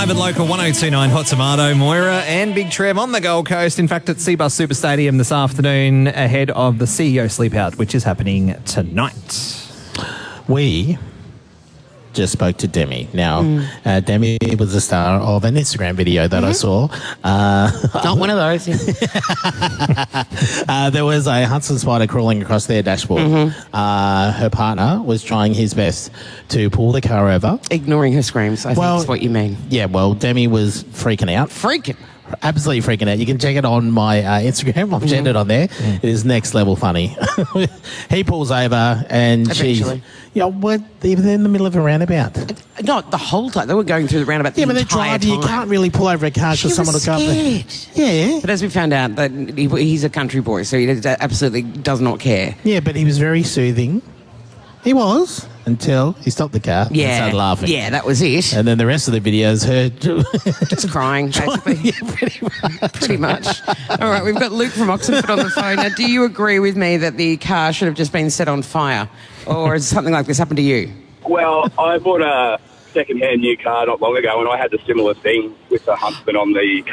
live at local 1029 Hot Tomato, Moira and Big Trev on the Gold Coast. In fact, at Seabus Super Stadium this afternoon ahead of the CEO Sleep Out, which is happening tonight. We just spoke to Demi. Now, Demi was the star of an Instagram video that I saw. Not one of those. There was a Hudson spider crawling across their dashboard. Her partner was trying his best to pull the car over. Ignoring her screams, I think is what you mean. Yeah, well, Demi was freaking out. Absolutely freaking out. You can check it on my Instagram. I've shared it on there. It is next level funny. He pulls over and she's... what? Even in the middle of a roundabout. Not the whole time. They were going through the roundabout the entire time. You can't really pull over a car because someone will go up there. Yeah. But as we found out, that he's a country boy, so he absolutely does not care. Yeah, but he was very soothing. He was, until he stopped the car and started laughing. Yeah, that was it. And then the rest of the video is her... Just crying, basically. Yeah, pretty much. All right, we've got Luke from Oxenford on the phone. Now, do you agree with me that the car should have just been set on fire? Or has something like this happened to you? Well, I bought a second-hand new car not long ago, and I had the similar thing with the Huntsman on the